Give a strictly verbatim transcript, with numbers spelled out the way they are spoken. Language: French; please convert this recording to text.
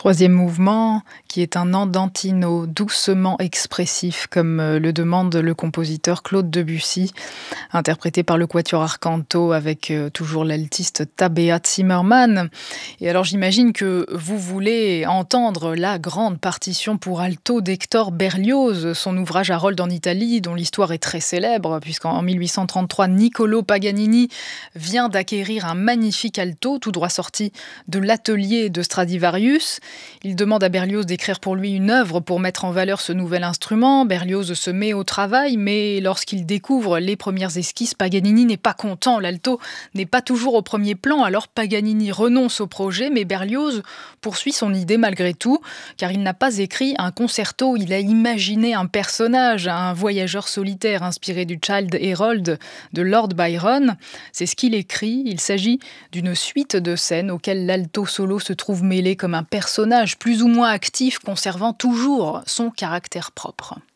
Troisième mouvement, qui est un andantino doucement expressif, comme euh, le demande le compositeur Claude Debussy, interprété par le Quatuor Arcanto avec euh, toujours l'altiste Tabea Zimmermann. Et alors j'imagine que vous voulez entendre la grande partition pour alto d'Hector Berlioz, son ouvrage Harold en Italie, dont l'histoire est très célèbre, puisqu'en mille huit cent trente-trois, Niccolò Paganini vient d'acquérir un magnifique alto, tout droit sorti de l'atelier de Stradivarius. Il demande à Berlioz d'écrire pour lui une œuvre pour mettre en valeur ce nouvel instrument. Berlioz se met au travail, mais lorsqu'il découvre les premières esquisses, Paganini n'est pas content. L'alto n'est pas toujours au premier plan, alors Paganini renonce au projet, mais Berlioz poursuit son idée malgré tout, car il n'a pas écrit un concerto, il a imaginé un personnage, un voyageur solitaire inspiré du Childe Harold de Lord Byron. C'est ce qu'il écrit. Il s'agit d'une suite de scènes auxquelles l'alto solo se trouve mêlé comme un personnage plus ou moins actif, conservant toujours son caractère propre.